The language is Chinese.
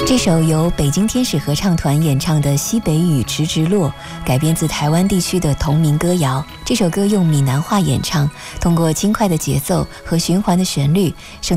这首由北京天使合唱团演唱的《西北雨迟迟落》，改编自台湾地区的同名歌谣。这首歌用闽南话演唱，通过轻快的节奏和循环的旋律，声